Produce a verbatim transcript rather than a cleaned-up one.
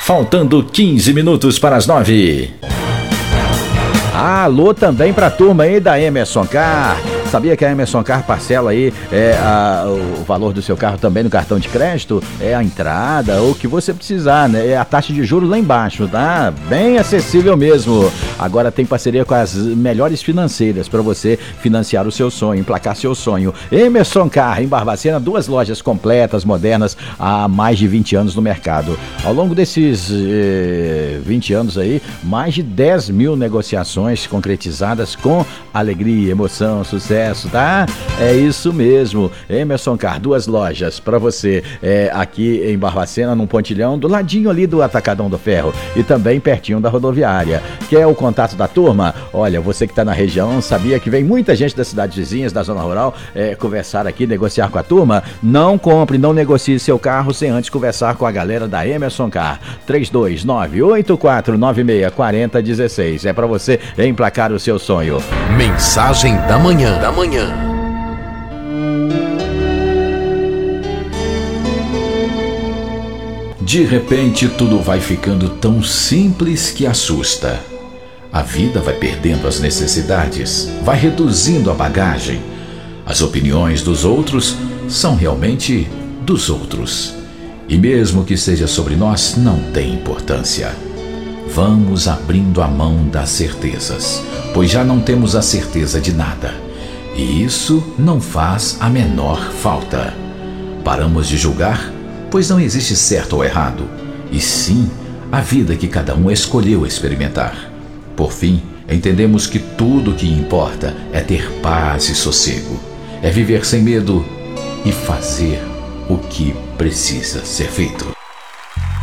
Faltando quinze minutos para as nove. Alô também pra turma aí da Emerson Car. Sabia que a Emerson Car parcela aí é, a, o valor do seu carro também no cartão de crédito? É a entrada, ou o que você precisar, né? É a taxa de juros lá embaixo, tá? Bem acessível mesmo. Agora tem parceria com as melhores financeiras para você financiar o seu sonho, emplacar seu sonho. Emerson Car, em Barbacena, duas lojas completas, modernas, há mais de vinte anos no mercado. Ao longo desses eh, vinte anos aí, mais de dez mil negociações concretizadas com alegria, emoção, sucesso, tá? É isso mesmo. Emerson Car, duas lojas para você é, aqui em Barbacena, num pontilhão, do ladinho ali do Atacadão do Ferro e também pertinho da rodoviária. Quer o contato da turma? Olha, você que está na região, sabia que vem muita gente das cidades vizinhas, da zona rural, é, conversar aqui, negociar com a turma? Não compre, não negocie seu carro sem antes conversar com a galera da Emerson Car. três dois nove, oito quatro nove seis, quatro zero um seis. É para você emplacar o seu sonho. Mensagem da manhã. Da manhã. De repente, tudo vai ficando tão simples que assusta. A vida vai perdendo as necessidades, vai reduzindo a bagagem. As opiniões dos outros são realmente dos outros. E mesmo que seja sobre nós, não tem importância. Vamos abrindo a mão das certezas, pois já não temos a certeza de nada. E isso não faz a menor falta. Paramos de julgar, pois não existe certo ou errado, e sim a vida que cada um escolheu experimentar. Por fim, entendemos que tudo o que importa é ter paz e sossego, é viver sem medo e fazer o que precisa ser feito.